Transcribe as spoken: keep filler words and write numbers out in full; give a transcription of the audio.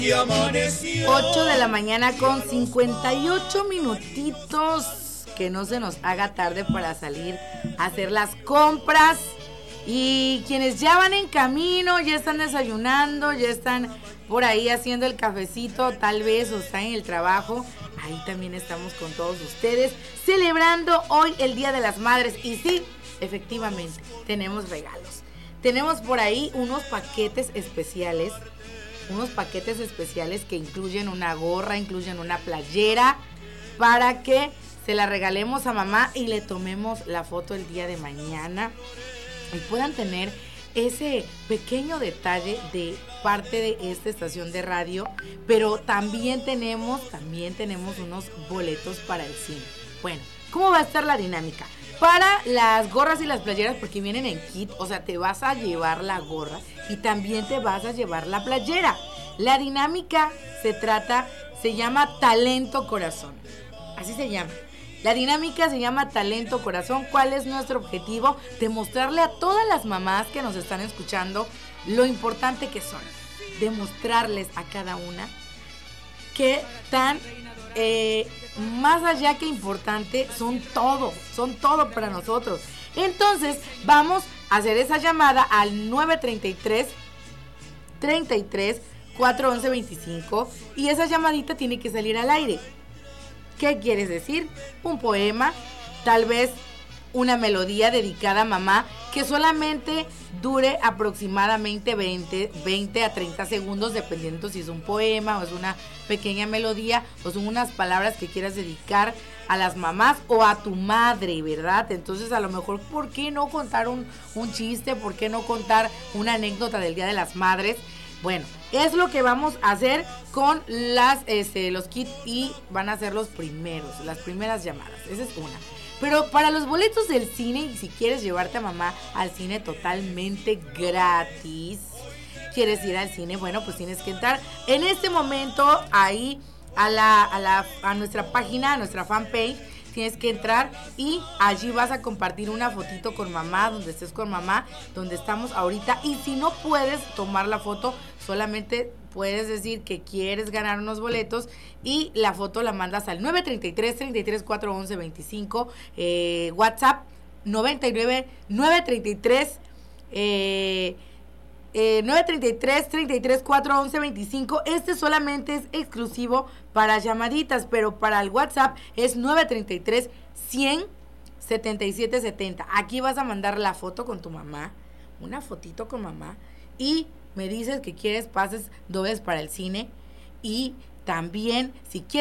ocho de la mañana con cincuenta y ocho minutitos. Que no se nos haga tarde para salir a hacer las compras. Y quienes ya van en camino, ya están desayunando, ya están por ahí haciendo el cafecito, tal vez, o están en el trabajo. Ahí también estamos con todos ustedes, celebrando hoy el Día de las Madres. Y sí, efectivamente, tenemos regalos. Tenemos por ahí unos paquetes especiales, unos paquetes especiales que incluyen una gorra, incluyen una playera, para que se la regalemos a mamá y le tomemos la foto el día de mañana y puedan tener ese pequeño detalle de parte de esta estación de radio. Pero también tenemos, también tenemos unos boletos para el cine. Bueno, ¿cómo va a estar la dinámica? Para las gorras y las playeras, porque vienen en kit, o sea, te vas a llevar la gorra y también te vas a llevar la playera. La dinámica se trata, se llama Talento Corazón. Así se llama. La dinámica se llama Talento Corazón. ¿Cuál es nuestro objetivo? Demostrarle a todas las mamás que nos están escuchando lo importante que son. Demostrarles a cada una que tan eh, más allá que importante, son todo, son todo para nosotros. Entonces vamos a hacer esa llamada al nueve treinta y tres, treinta y tres, cuatrocientos once, veinticinco y esa llamadita tiene que salir al aire. ¿Qué quieres decir? Un poema, tal vez una melodía dedicada a mamá que solamente dure aproximadamente veinte, veinte a treinta segundos, dependiendo si es un poema o es una pequeña melodía o son unas palabras que quieras dedicar a las mamás o a tu madre, ¿verdad? Entonces a lo mejor, ¿por qué no contar un, un chiste? ¿Por qué no contar una anécdota del Día de las Madres? Bueno, es lo que vamos a hacer con las, este, los kits y van a ser los primeros, las primeras llamadas. Esa es una. Pero para los boletos del cine, y si quieres llevarte a mamá al cine totalmente gratis, quieres ir al cine, bueno, pues tienes que entrar en este momento ahí a, la, a, la, a nuestra página, a nuestra fanpage. Tienes que entrar y allí vas a compartir una fotito con mamá, donde estés con mamá, donde estamos ahorita. Y si no puedes tomar la foto, solamente puedes decir que quieres ganar unos boletos y la foto la mandas al nueve treinta y tres, treinta y tres, cuatrocientos once, veinticinco, eh, WhatsApp noventa y nueve, novecientos treinta y tres, eh, Eh, nueve treinta y tres, treinta y tres, cuatrocientos once, veinticinco. Este solamente es exclusivo para llamaditas, pero para el WhatsApp es nueve treinta y tres, cien, setenta y siete setenta. Aquí vas a mandar la foto con tu mamá, una fotito con mamá, y me dices que quieres pases dobles para el cine. Y también, si quieres